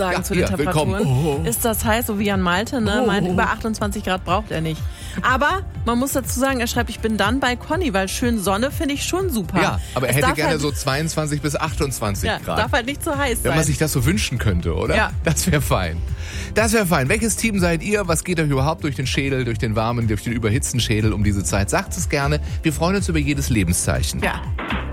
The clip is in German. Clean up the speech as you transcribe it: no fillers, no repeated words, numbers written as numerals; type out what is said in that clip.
sagen zu den Temperaturen. Ist das heiß, so wie Jan Malte, ne? Meint, über 28 Grad braucht er nicht. Aber man muss dazu sagen, er schreibt, ich bin dann bei Conny, weil schön Sonne finde ich schon super. Ja, aber er hätte gerne so 22 bis 28 Grad. Darf halt nicht zu heiß sein. Wenn man sich das so wünschen könnte, oder? Ja. Das wäre fein. Das wäre fein. Welches Team seid ihr? Was geht euch überhaupt durch den Schädel, durch den warmen, durch den überhitzten Schädel um diese Zeit? Sagt es gerne. Wir freuen uns über jedes Lebenszeichen. Ja.